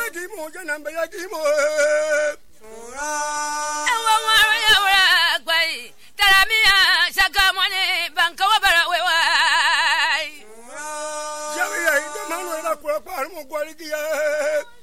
Yagimo, Janamba Yagimo. And one warrior, Guay, Taramia, Sagamone, Bankawabara, Javi, the man with a crop, I'm going to